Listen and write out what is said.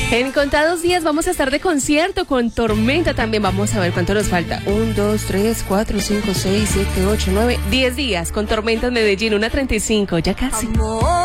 En contados días vamos a estar de concierto con Tormenta también. Vamos a ver cuánto nos falta. 1, 2, 3, 4, 5, 6, 7, 8, 9, 10 días con Tormenta en Medellín, 1:35, ya casi.